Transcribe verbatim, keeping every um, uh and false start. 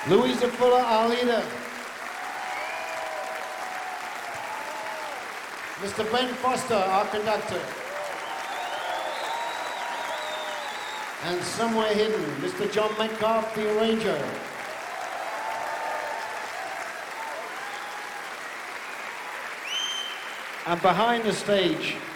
Louisa Fuller, our leader. Mister Ben Foster, our conductor. And somewhere hidden, Mister John Metcalf, the arranger. And behind the stage,